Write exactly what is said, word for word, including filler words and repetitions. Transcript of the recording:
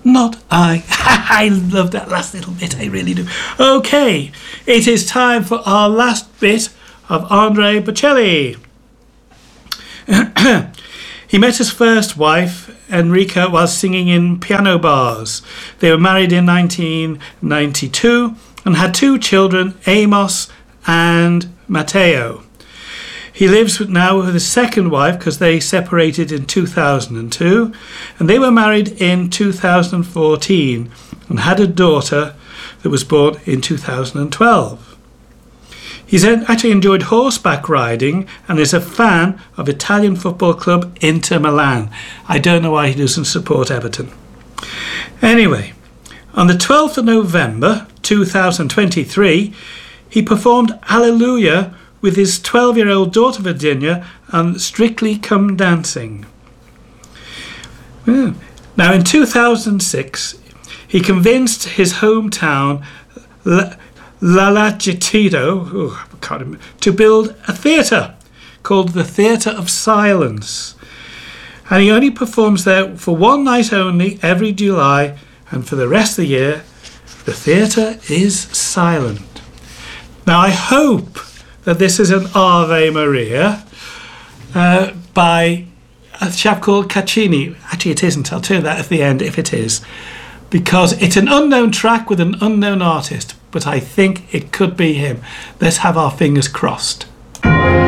not I. I love that last little bit, I really do. Okay, it is time for our last bit of Andrea Bocelli. He met his first wife, Enrica, while singing in piano bars. They were married in nineteen ninety-two and had two children, Amos and Matteo. He lives now with his second wife because they separated in two thousand two, and they were married in two thousand fourteen and had a daughter that was born in two thousand twelve. He's actually enjoyed horseback riding and is a fan of Italian football club Inter Milan. I don't know why he doesn't support Everton. Anyway, on the twelfth of November two thousand twenty-three, he performed Hallelujah with his twelve-year-old daughter Virginia on Strictly Come Dancing. Now, in two thousand six, he convinced his hometown, La, La Lagitito, oh, I can't remember, to build a theatre called the Theatre of Silence. And he only performs there for one night only every July, and for the rest of the year, the theatre is silent. Now, I hope that this is an Ave Maria uh, by a chap called Caccini. Actually, it isn't. I'll tell you that at the end if it is, because it's an unknown track with an unknown artist, but I think it could be him. Let's have our fingers crossed.